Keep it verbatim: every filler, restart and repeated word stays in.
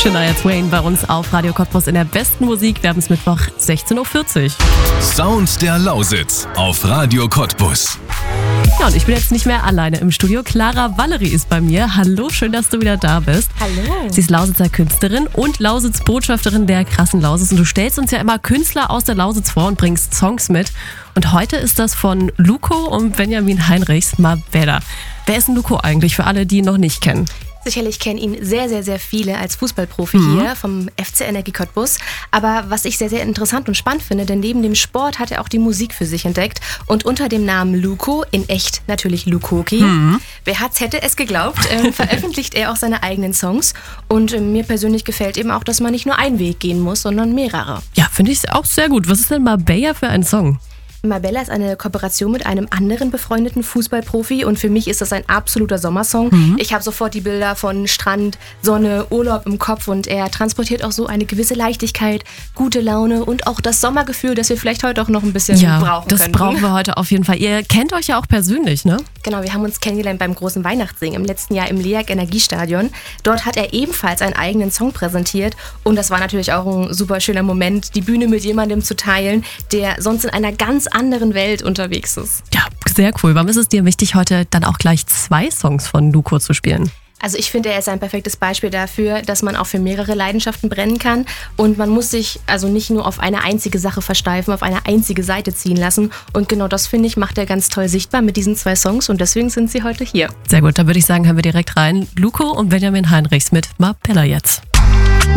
Shania Twain bei uns auf Radio Cottbus in der besten Musik. Wir haben es Mittwoch sechzehn Uhr vierzig. Sound der Lausitz auf Radio Cottbus. Ja, und ich bin jetzt nicht mehr alleine im Studio. Clara Valerie ist bei mir. Hallo, schön, dass du wieder da bist. Hallo. Sie ist Lausitzer Künstlerin und Lausitz-Botschafterin der krassen Lausitz. Und du stellst uns ja immer Künstler aus der Lausitz vor und bringst Songs mit. Und heute ist das von Luko und Benjamin Heinrichs, Mabella. Wer ist denn Luko eigentlich, für alle, die ihn noch nicht kennen? Sicherlich kennen ihn sehr, sehr, sehr viele als Fußballprofi Mhm. hier vom F C Energie Cottbus. Aber was ich sehr, sehr interessant und spannend finde, denn neben dem Sport hat er auch die Musik für sich entdeckt. Und unter dem Namen Luko, in echt natürlich Lukoki, Mhm. wer hat's hätte es geglaubt, ähm, veröffentlicht er auch seine eigenen Songs. Und ähm, mir persönlich gefällt eben auch, dass man nicht nur einen Weg gehen muss, sondern mehrere. Ja, finde ich auch sehr gut. Was ist denn Mabella für ein Song? Mabella ist eine Kooperation mit einem anderen befreundeten Fußballprofi und für mich ist das ein absoluter Sommersong. Mhm. Ich habe sofort die Bilder von Strand, Sonne, Urlaub im Kopf und er transportiert auch so eine gewisse Leichtigkeit, gute Laune und auch das Sommergefühl, das wir vielleicht heute auch noch ein bisschen Ja, brauchen das könnten. brauchen wir heute auf jeden Fall. Ihr kennt euch ja auch persönlich, ne? Genau, wir haben uns kennengelernt beim großen Weihnachtssingen im letzten Jahr im LEAG Energiestadion. Dort hat er ebenfalls einen eigenen Song präsentiert und das war natürlich auch ein super schöner Moment, die Bühne mit jemandem zu teilen, der sonst in einer ganz anderen Welt unterwegs ist. Ja, sehr cool. Warum ist es dir wichtig, heute dann auch gleich zwei Songs von Luko zu spielen? Also ich finde, er ist ein perfektes Beispiel dafür, dass man auch für mehrere Leidenschaften brennen kann und man muss sich also nicht nur auf eine einzige Sache versteifen, auf eine einzige Seite ziehen lassen und genau das, finde ich, macht er ganz toll sichtbar mit diesen zwei Songs und deswegen sind sie heute hier. Sehr gut, dann würde ich sagen, hören wir direkt rein. Luko und Benjamin Heinrichs mit Mabella jetzt.